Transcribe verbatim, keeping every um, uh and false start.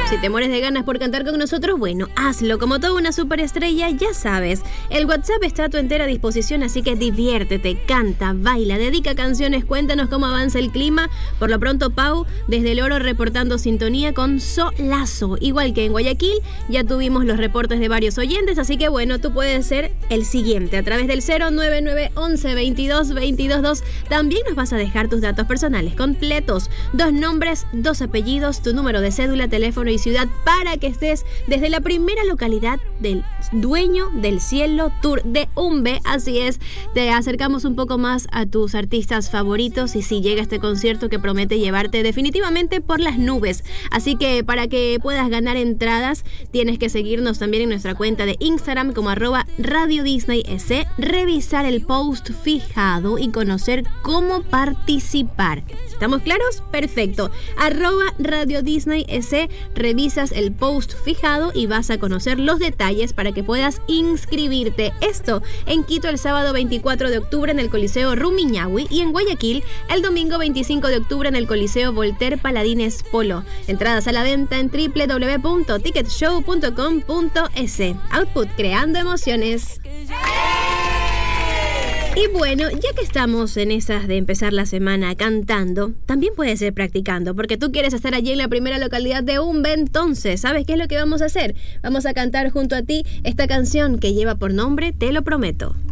Si te mueres de ganas por cantar con nosotros, bueno, hazlo. Como toda una superestrella, ya sabes. El WhatsApp está a tu entera disposición, así que diviértete, canta, baila, dedica canciones, cuéntanos cómo avanza el clima. Por lo pronto, Pau, desde el Oro reportando sintonía con solazo. Igual que en Guayaquil, ya tuvimos los reportes de varios oyentes, así que bueno, tú puedes ser el siguiente. A través del cero nueve nueve once veintidós veintidós dos también nos vas a dejar tus datos personales completos. Dos nombres, dos apellidos, tu número de cédula, teléfono y ciudad para que estés desde la primera localidad del dueño del cielo tour de Umbe. Así es, te acercamos un poco más a tus artistas favoritos y si llega este concierto que promete llevarte definitivamente por las nubes. Así que para que puedas ganar entradas tienes que seguirnos también en nuestra cuenta de Instagram como arroba Radio Disney S, revisar el post fijado y conocer cómo participar. ¿Estamos claros? Perfecto. Arroba Radio Disney S, revisas el post fijado y vas a conocer los detalles para que puedas inscribirte. Esto en Quito el sábado veinticuatro de octubre en el Coliseo Rumiñahui y en Guayaquil el domingo veinticinco de octubre en el Coliseo Voltaire Paladines Polo. Entradas a la venta en doble u doble u doble u punto ticket show punto com punto es. Output, creando emociones. Y bueno, ya que estamos en esas de empezar la semana cantando, también puede ser practicando, porque tú quieres estar allí en la primera localidad de Umbe. Entonces, ¿sabes qué es lo que vamos a hacer? Vamos a cantar junto a ti esta canción que lleva por nombre Te lo prometo.